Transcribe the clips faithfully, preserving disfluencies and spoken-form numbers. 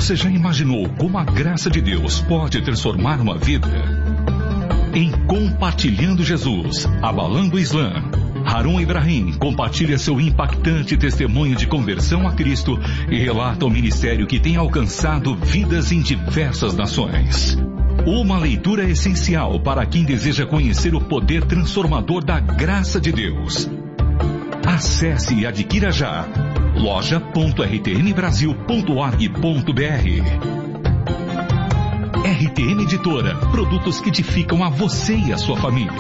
Você já imaginou como a graça de Deus pode transformar uma vida? Em Compartilhando Jesus, Abalando o Islã, Harun Ibrahim compartilha seu impactante testemunho de conversão a Cristo e relata o ministério que tem alcançado vidas em diversas nações. Uma leitura essencial para quem deseja conhecer o poder transformador da graça de Deus. Acesse e adquira já loja ponto r t m brasil ponto org ponto b r. R T M Editora, produtos que edificam a você e a sua família.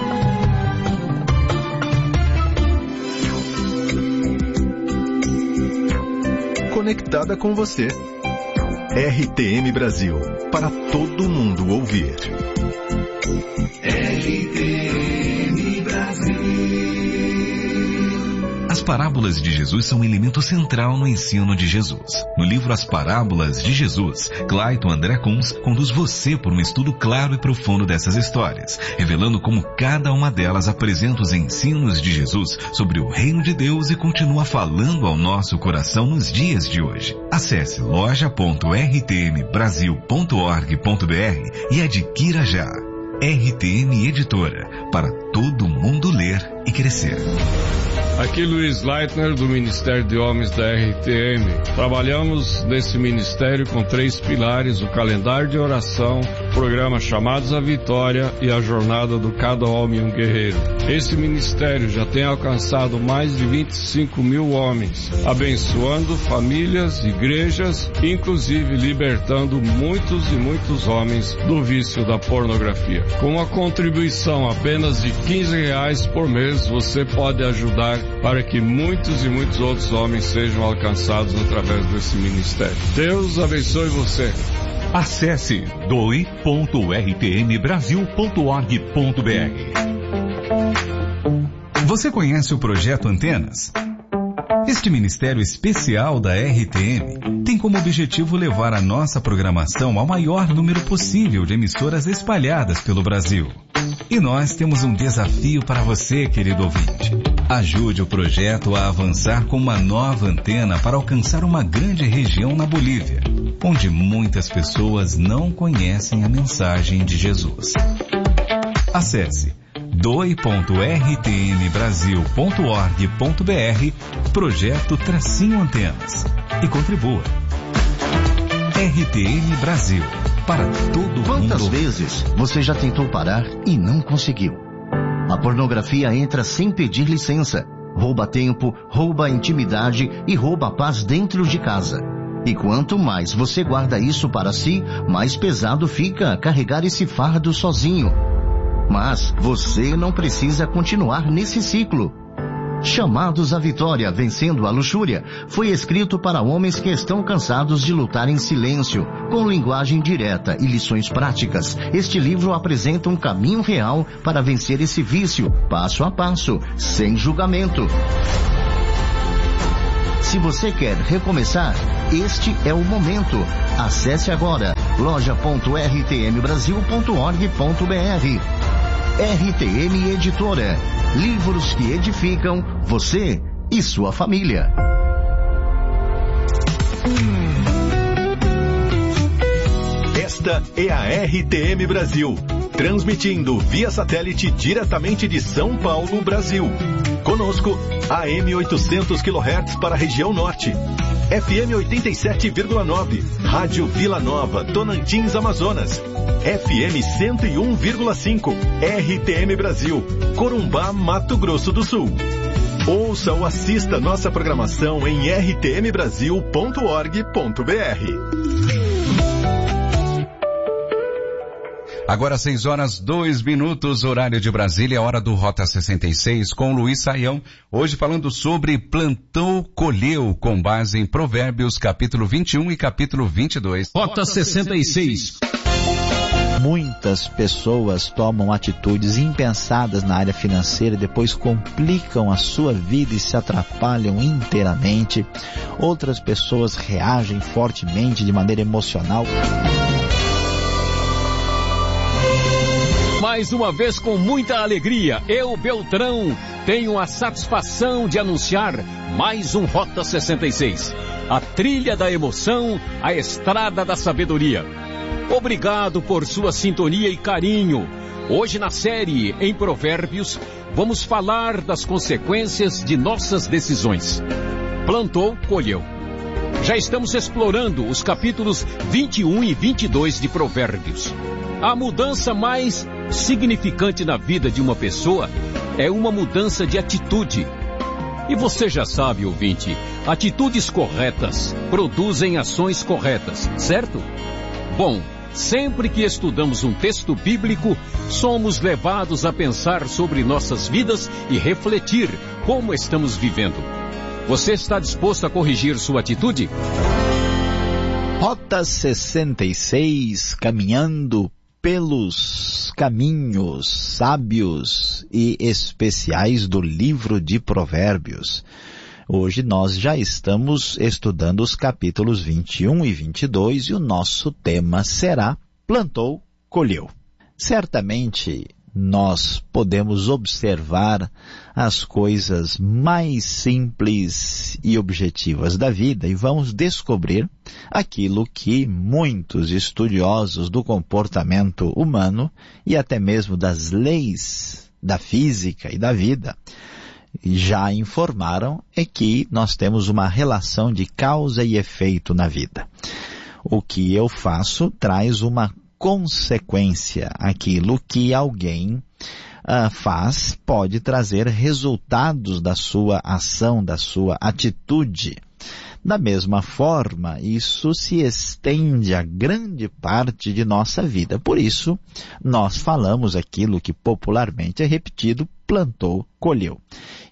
Conectada com você. R T M Brasil, para todo mundo ouvir. R T M Brasil. As parábolas de Jesus são um elemento central no ensino de Jesus. No livro As Parábolas de Jesus, Clayton André Kunz conduz você por um estudo claro e profundo dessas histórias, revelando como cada uma delas apresenta os ensinos de Jesus sobre o reino de Deus e continua falando ao nosso coração nos dias de hoje. Acesse loja ponto r t m brasil ponto org ponto b r e adquira já. R T M Editora, para todo mundo ler e crescer. Aqui Luiz Leitner, do Ministério de Homens da R T M. Trabalhamos nesse ministério com três pilares: o calendário de oração, o programa Chamados à Vitória e a jornada do Cada Homem um Guerreiro. Esse ministério já tem alcançado mais de vinte e cinco mil homens, abençoando famílias, igrejas, inclusive libertando muitos e muitos homens do vício da pornografia. Com uma contribuição apenas de quinze reais por mês, você pode ajudar para que muitos e muitos outros homens sejam alcançados através desse ministério. Deus abençoe você. Acesse doe ponto r t m brasil ponto org ponto b r. Você conhece o Projeto Antenas? Este ministério especial da R T M tem como objetivo levar a nossa programação ao maior número possível de emissoras espalhadas pelo Brasil. E nós temos um desafio para você, querido ouvinte. Ajude o projeto a avançar com uma nova antena para alcançar uma grande região na Bolívia, onde muitas pessoas não conhecem a mensagem de Jesus. Acesse doe ponto r t m brasil ponto org ponto b r, projeto Tracinho Antenas, e contribua. R T M Brasil, para todo Quantas mundo. Quantas vezes você já tentou parar e não conseguiu? A pornografia entra sem pedir licença, rouba tempo, rouba intimidade e rouba a paz dentro de casa. E quanto mais você guarda isso para si, mais pesado fica carregar esse fardo sozinho. Mas você não precisa continuar nesse ciclo. Chamados à Vitória, Vencendo a Luxúria, foi escrito para homens que estão cansados de lutar em silêncio, com linguagem direta e lições práticas. Este livro apresenta um caminho real para vencer esse vício, passo a passo, sem julgamento. Se você quer recomeçar, este é o momento. Acesse agora loja ponto r t m brasil ponto org ponto b r. R T M Editora. Livros que edificam você e sua família. Esta é a R T M Brasil, transmitindo via satélite diretamente de São Paulo, Brasil. Conosco, A M oitocentos quilohertz para a região norte, F M oitenta e sete vírgula nove, Rádio Vila Nova, Tocantins, Amazonas, F M cento e um vírgula cinco, R T M Brasil, Corumbá, Mato Grosso do Sul. Ouça ou assista nossa programação em r t m brasil ponto org ponto b r. Agora seis horas, dois minutos, horário de Brasília, hora do Rota sessenta e seis, com Luiz Saião. Hoje falando sobre plantou, colheu, com base em Provérbios, capítulo vinte e um e capítulo vinte e dois. Rota sessenta e seis. Muitas pessoas tomam atitudes impensadas na área financeira e depois complicam a sua vida e se atrapalham inteiramente. Outras pessoas reagem fortemente de maneira emocional. Mais uma vez, com muita alegria, eu, Beltrão, tenho a satisfação de anunciar mais um Rota sessenta e seis. a trilha da emoção, a estrada da sabedoria. Obrigado por sua sintonia e carinho. Hoje na série Em Provérbios, vamos falar das consequências de nossas decisões. Plantou, colheu. Já estamos explorando os capítulos vinte e um e vinte e dois de Provérbios. A mudança mais significante na vida de uma pessoa é uma mudança de atitude. E você já sabe, ouvinte, atitudes corretas produzem ações corretas, certo? Bom, sempre que estudamos um texto bíblico, somos levados a pensar sobre nossas vidas e refletir como estamos vivendo. Você está disposto a corrigir sua atitude? Rota sessenta e seis, caminhando pelos caminhos sábios e especiais do livro de Provérbios. Hoje nós já estamos estudando os capítulos vinte e um e vinte e dois e o nosso tema será Plantou, Colheu. Certamente nós podemos observar as coisas mais simples e objetivas da vida e vamos descobrir aquilo que muitos estudiosos do comportamento humano e até mesmo das leis da física e da vida já informaram, é que nós temos uma relação de causa e efeito na vida. O que eu faço traz uma consequência. Aquilo que alguém uh, faz pode trazer resultados da sua ação, da sua atitude. Da mesma forma, isso se estende a grande parte de nossa vida. Por isso, nós falamos aquilo que popularmente é repetido, plantou, colheu.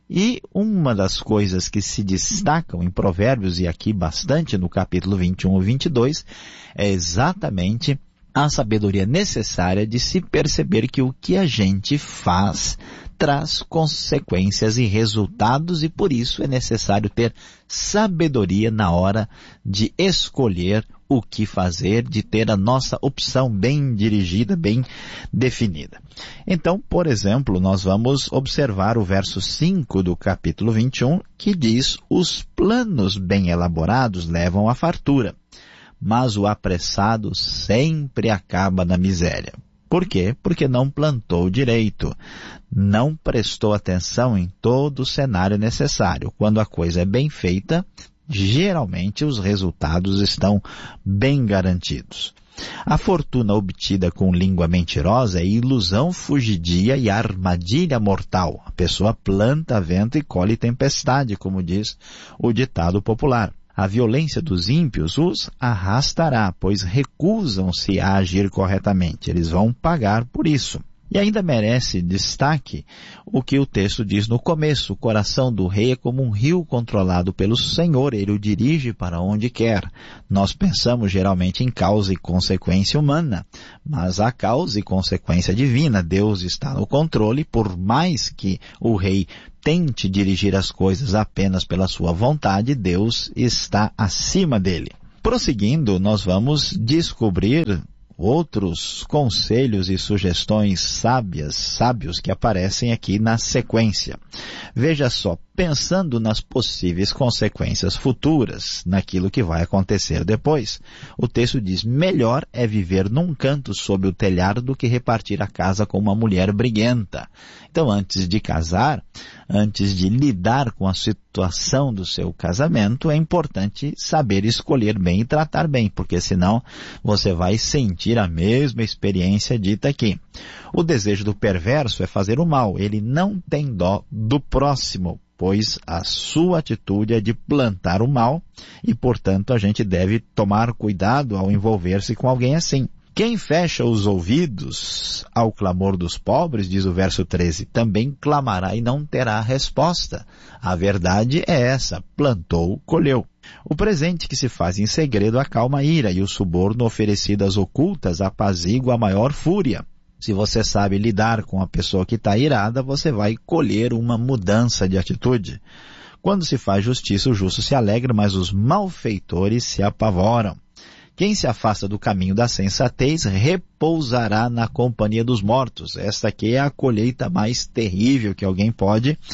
E uma das coisas que se destacam em Provérbios, e aqui bastante no capítulo vinte e um e vinte e dois, é exatamente a sabedoria necessária de se perceber que o que a gente faz traz consequências e resultados, e por isso é necessário ter sabedoria na hora de escolher o que fazer, de ter a nossa opção bem dirigida, bem definida. Então, por exemplo, nós vamos observar o verso cinco do capítulo vinte e um, que diz: os planos bem elaborados levam à fartura, mas o apressado sempre acaba na miséria. Por quê? Porque não plantou direito, não prestou atenção em todo o cenário necessário. Quando a coisa é bem feita, geralmente os resultados estão bem garantidos. A fortuna obtida com língua mentirosa é ilusão fugidia e armadilha mortal. A pessoa planta vento e colhe tempestade, como diz o ditado popular. A violência dos ímpios os arrastará, pois recusam-se a agir corretamente. Eles vão pagar por isso. E ainda merece destaque o que o texto diz no começo: o coração do rei é como um rio controlado pelo Senhor, ele o dirige para onde quer. Nós pensamos geralmente em causa e consequência humana, mas há causa e consequência divina. Deus está no controle, por mais que o rei tente dirigir as coisas apenas pela sua vontade, Deus está acima dele. Prosseguindo, nós vamos descobrir outros conselhos e sugestões sábias, sábios que aparecem aqui na sequência. Veja só, pensando nas possíveis consequências futuras, naquilo que vai acontecer depois, o texto diz: melhor é viver num canto sob o telhado do que repartir a casa com uma mulher briguenta. Então, antes de casar, antes de lidar com a situação do seu casamento, é importante saber escolher bem e tratar bem, porque senão você vai sentir a mesma experiência dita aqui. O desejo do perverso é fazer o mal, ele não tem dó do próximo, pois a sua atitude é de plantar o mal e, portanto, a gente deve tomar cuidado ao envolver-se com alguém assim. Quem fecha os ouvidos ao clamor dos pobres, diz o verso treze, também clamará e não terá resposta. A verdade é essa: plantou, colheu. O presente que se faz em segredo acalma a ira, e o suborno oferecido às ocultas apazigua a maior fúria. Se você sabe lidar com a pessoa que está irada, você vai colher uma mudança de atitude. Quando se faz justiça, o justo se alegra, mas os malfeitores se apavoram. Quem se afasta do caminho da sensatez repousará na companhia dos mortos. Esta aqui é a colheita mais terrível que alguém pode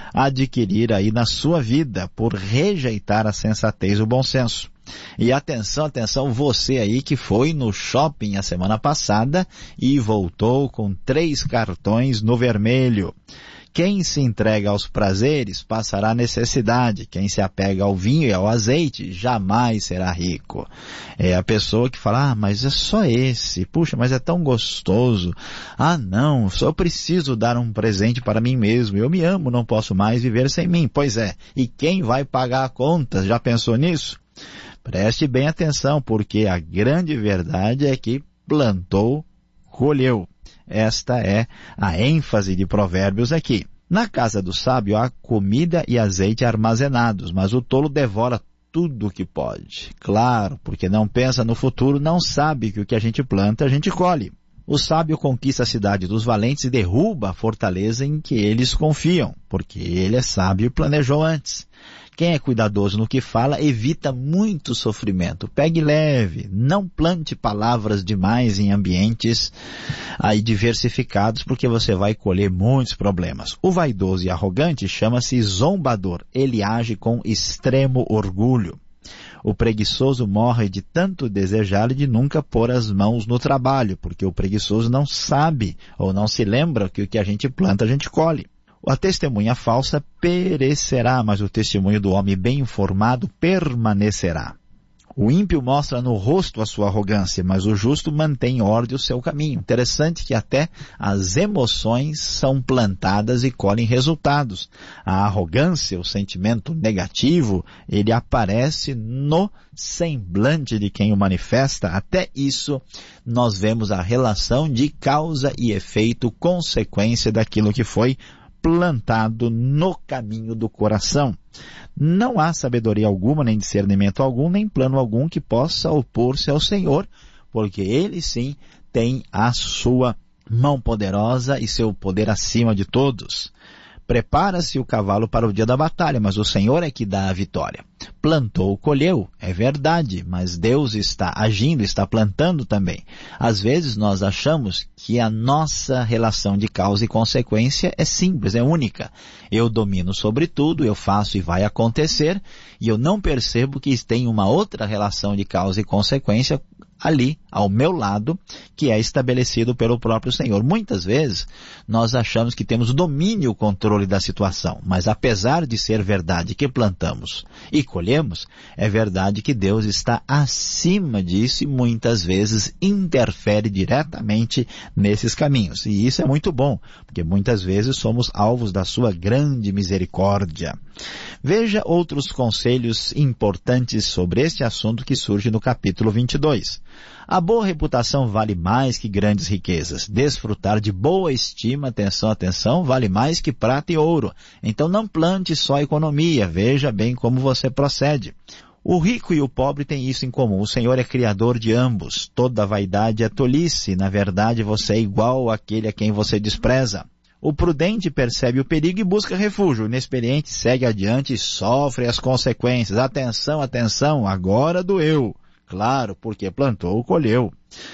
adquirir aí na sua vida por rejeitar a sensatez e o bom senso. E atenção, atenção, você aí que foi no shopping a semana passada e voltou com três cartões no vermelho. Quem se entrega aos prazeres passará necessidade. Quem se apega ao vinho e ao azeite jamais será rico. É a pessoa que fala, ah, mas é só esse. Puxa, mas é tão gostoso. Ah, não, só preciso dar um presente para mim mesmo. Eu me amo, não posso mais viver sem mim. Pois é, e quem vai pagar a conta? Já pensou nisso? Preste bem atenção, porque a grande verdade é que plantou, colheu. Esta é a ênfase de Provérbios aqui. Na casa do sábio há comida e azeite armazenados, mas o tolo devora tudo o que pode. Claro, porque não pensa no futuro, não sabe que o que a gente planta, a gente colhe. O sábio conquista a cidade dos valentes e derruba a fortaleza em que eles confiam, porque ele é sábio e planejou antes. Quem é cuidadoso no que fala evita muito sofrimento. Pegue leve, não plante palavras demais em ambientes aí diversificados, porque você vai colher muitos problemas. O vaidoso e arrogante chama-se zombador. Ele age com extremo orgulho. O preguiçoso morre de tanto desejar e de nunca pôr as mãos no trabalho, porque o preguiçoso não sabe ou não se lembra que o que a gente planta a gente colhe. A testemunha falsa perecerá, mas o testemunho do homem bem informado permanecerá. O ímpio mostra no rosto a sua arrogância, mas o justo mantém em ordem o seu caminho. Interessante que até as emoções são plantadas e colhem resultados. A arrogância, o sentimento negativo, ele aparece no semblante de quem o manifesta. Até isso, nós vemos a relação de causa e efeito, consequência daquilo que foi plantado no caminho do coração. Não há sabedoria alguma, nem discernimento algum, nem plano algum que possa opor-se ao Senhor, porque Ele sim tem a sua mão poderosa e seu poder acima de todos. Prepara-se o cavalo para o dia da batalha, mas o Senhor é que dá a vitória. Plantou, colheu, é verdade, mas Deus está agindo, está plantando também. Às vezes nós achamos que a nossa relação de causa e consequência é simples, é única. Eu domino sobre tudo, eu faço e vai acontecer, e eu não percebo que tem uma outra relação de causa e consequência ali, ao meu lado, que é estabelecido pelo próprio Senhor. Muitas vezes, nós achamos que temos domínio e o controle da situação, mas apesar de ser verdade que plantamos e colhemos, é verdade que Deus está acima disso e muitas vezes interfere diretamente nesses caminhos. E isso é muito bom, porque muitas vezes somos alvos da sua grande misericórdia. Veja outros conselhos importantes sobre este assunto que surge no capítulo vinte e dois. A boa reputação vale mais que grandes riquezas. Desfrutar de boa estima, atenção, atenção, vale mais que prata e ouro. Então não plante só economia, veja bem como você procede. O rico e o pobre têm isso em comum. O Senhor é criador de ambos. Toda vaidade é tolice. Na verdade, você é igual àquele a quem você despreza. O prudente percebe o perigo e busca refúgio. O inexperiente segue adiante e sofre as consequências. Atenção, atenção, agora doeu. Claro, porque plantou, colheu.